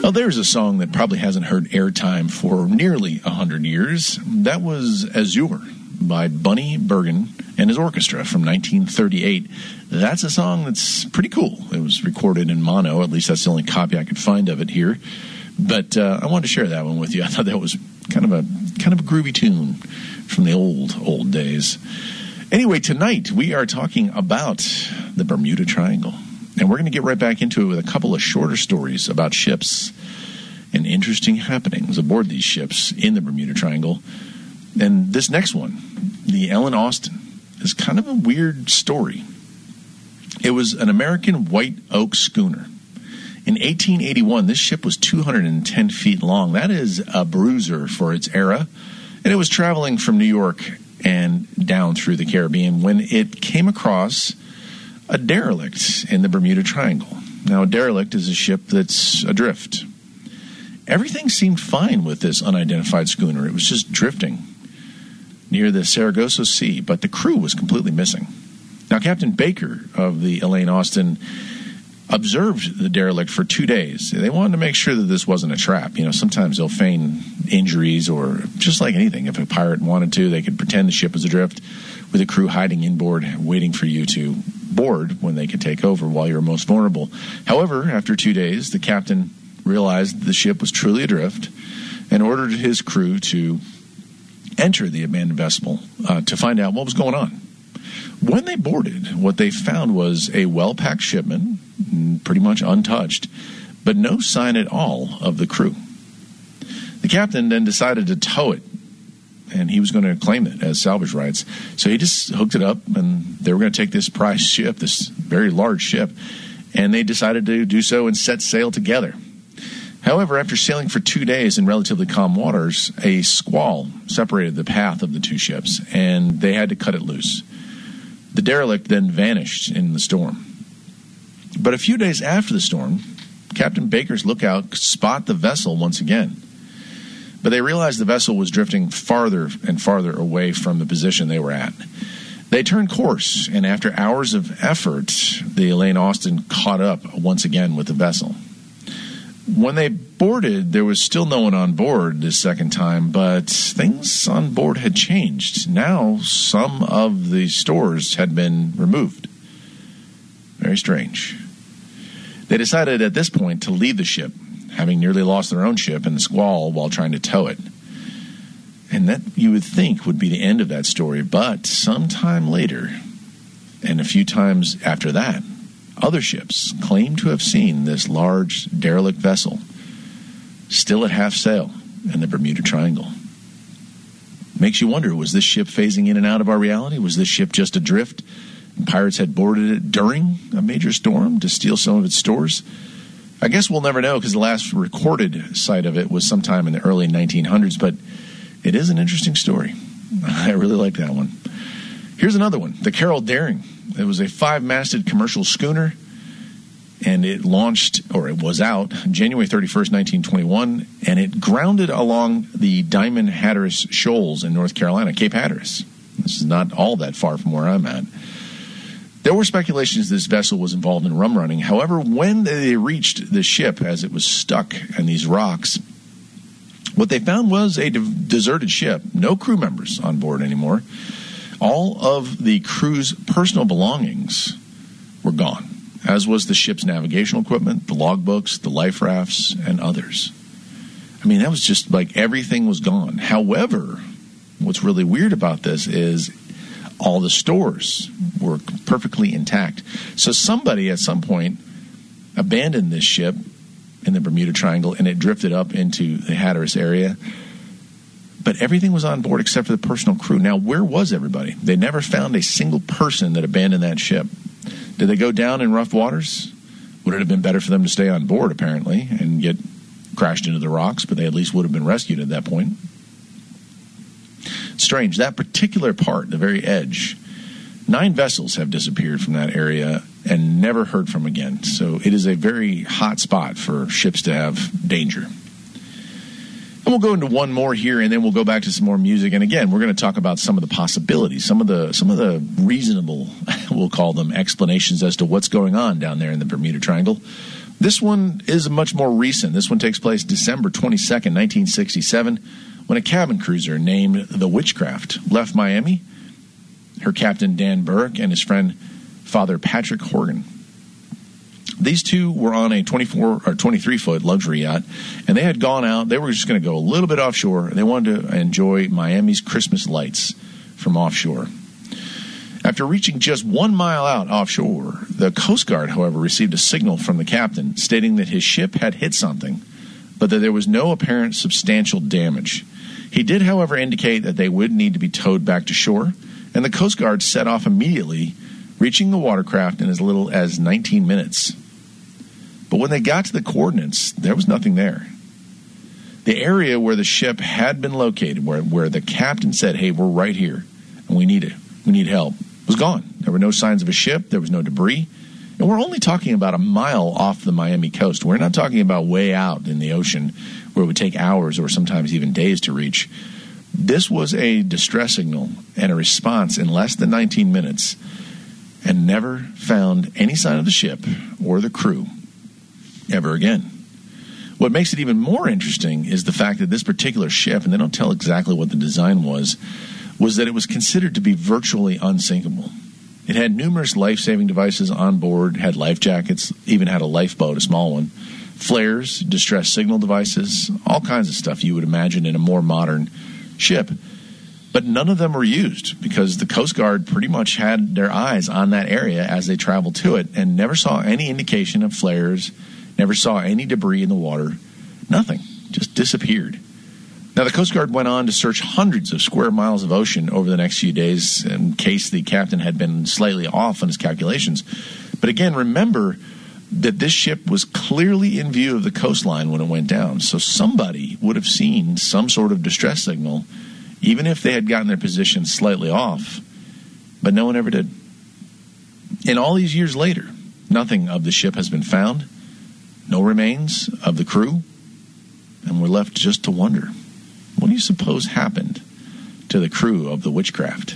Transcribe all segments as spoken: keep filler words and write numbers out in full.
Well, there's a song that probably hasn't heard airtime for nearly one hundred years. That was Azure by Bunny Bergen and his orchestra from nineteen thirty-eight. That's a song that's pretty cool. It was recorded in mono. At least that's the only copy I could find of it here. But uh, I wanted to share that one with you. I thought that was kind of a kind of a groovy tune from the old, old days. Anyway, tonight we are talking about the Bermuda Triangle. And we're going to get right back into it with a couple of shorter stories about ships and interesting happenings aboard these ships in the Bermuda Triangle. And this next one, the Ellen Austin, is kind of a weird story. It was an American white oak schooner. In eighteen eighty-one, this ship was two hundred ten feet long. That is a bruiser for its era. And it was traveling from New York and down through the Caribbean when it came across a derelict in the Bermuda Triangle. Now, a derelict is a ship that's adrift. Everything seemed fine with this unidentified schooner. It was just drifting near the Sargasso Sea, but the crew was completely missing. Now, Captain Baker of the Elaine Austin observed the derelict for two days. They wanted to make sure that this wasn't a trap. You know, sometimes they'll feign injuries or just like anything. If a pirate wanted to, they could pretend the ship was adrift with the crew hiding inboard, waiting for you to board when they could take over while you were most vulnerable. However, after two days, the captain realized the ship was truly adrift and ordered his crew to enter the abandoned vessel uh, to find out what was going on. When they boarded, what they found was a well-packed shipment, pretty much untouched, but no sign at all of the crew. The captain then decided to tow it, and he was going to claim it as salvage rights. So he just hooked it up, and they were going to take this prize ship, this very large ship, and they decided to do so and set sail together. However, after sailing for two days in relatively calm waters, a squall separated the path of the two ships, and they had to cut it loose. The derelict then vanished in the storm. But a few days after the storm, Captain Baker's lookout could spot the vessel once again. But they realized the vessel was drifting farther and farther away from the position they were at. They turned course, and after hours of effort, the Elaine Austin caught up once again with the vessel. When they boarded, there was still no one on board this second time, but things on board had changed. Now, some of the stores had been removed. Very strange. They decided at this point to leave the ship, having nearly lost their own ship in the squall while trying to tow it. And that, you would think, would be the end of that story. But sometime later, and a few times after that, other ships claimed to have seen this large derelict vessel still at half sail in the Bermuda Triangle. Makes you wonder, was this ship phasing in and out of our reality? Was this ship just adrift? And pirates had boarded it during a major storm to steal some of its stores? I guess we'll never know, because the last recorded sight of it was sometime in the early nineteen hundreds, but it is an interesting story. I really like that one. Here's another one, the Carol Daring. It was a five-masted commercial schooner, and it launched, or it was out, January thirty-first, nineteen twenty-one, and it grounded along the Diamond Hatteras Shoals in North Carolina, Cape Hatteras. This is not all that far from where I'm at. There were speculations this vessel was involved in rum running. However, when they reached the ship as it was stuck in these rocks, what they found was a de- deserted ship, no crew members on board anymore. All of the crew's personal belongings were gone, as was the ship's navigational equipment, the logbooks, the life rafts, and others. I mean, that was just like everything was gone. However, what's really weird about this is all the stores were perfectly intact. So somebody at some point abandoned this ship in the Bermuda Triangle, and it drifted up into the Hatteras area. But everything was on board except for the personal crew. Now, where was everybody? They never found a single person that abandoned that ship. Did they go down in rough waters? Would it have been better for them to stay on board, apparently, and get crashed into the rocks? But they at least would have been rescued at that point. Strange. That particular part, the very edge, nine vessels have disappeared from that area and never heard from again. So it is a very hot spot for ships to have danger. And we'll go into one more here, and then we'll go back to some more music. And again, we're going to talk about some of the possibilities, some of the some of the reasonable, we'll call them, explanations as to what's going on down there in the Bermuda Triangle. This one is much more recent. This one takes place December twenty-second, nineteen sixty-seven, when a cabin cruiser named the Witchcraft left Miami. Her captain, Dan Burke, and his friend, Father Patrick Horgan. These two were on a twenty-four or twenty-three foot luxury yacht, and they had gone out. They were just going to go a little bit offshore, and they wanted to enjoy Miami's Christmas lights from offshore. After reaching just one mile out offshore, the Coast Guard, however, received a signal from the captain stating that his ship had hit something, but that there was no apparent substantial damage. He did, however, indicate that they would need to be towed back to shore, and the Coast Guard set off immediately, reaching the watercraft in as little as nineteen minutes. But when they got to the coordinates, there was nothing there. The area where the ship had been located, where, where the captain said, hey, we're right here, and we need it, we need help, was gone. There were no signs of a ship, there was no debris, and we're only talking about a mile off the Miami coast. We're not talking about way out in the ocean where it would take hours or sometimes even days to reach. This was a distress signal and a response in less than nineteen minutes, and never found any sign of the ship or the crew ever again. What makes it even more interesting is the fact that this particular ship, and they don't tell exactly what the design was, was that it was considered to be virtually unsinkable. It had numerous life-saving devices on board, had life jackets, even had a lifeboat, a small one, flares, distress signal devices, all kinds of stuff you would imagine in a more modern ship. But none of them were used because the Coast Guard pretty much had their eyes on that area as they traveled to it and never saw any indication of flares, never saw any debris in the water, nothing, just disappeared. Now, the Coast Guard went on to search hundreds of square miles of ocean over the next few days in case the captain had been slightly off on his calculations. But again, remember that this ship was clearly in view of the coastline when it went down, so somebody would have seen some sort of distress signal, even if they had gotten their position slightly off, but no one ever did. And all these years later, nothing of the ship has been found, no remains of the crew, and we're left just to wonder, what do you suppose happened to the crew of the Witchcraft?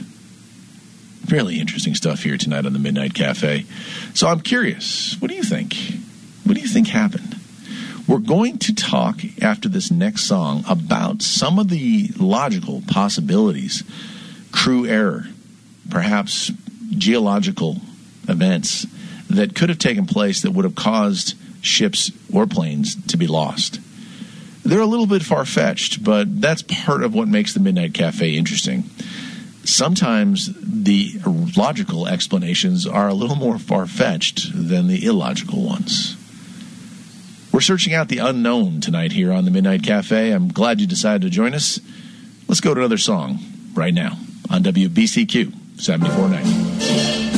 Really interesting stuff here tonight on the Midnight Cafe. So I'm curious, what do you think? What do you think happened? We're going to talk after this next song about some of the logical possibilities, crew error, perhaps geological events that could have taken place that would have caused ships or planes to be lost. They're a little bit far-fetched, but that's part of what makes the Midnight Cafe interesting. Sometimes the logical explanations are a little more far-fetched than the illogical ones. We're searching out the unknown tonight here on the Midnight Cafe. I'm glad you decided to join us. Let's go to another song right now on W B C Q seventy-four ninety.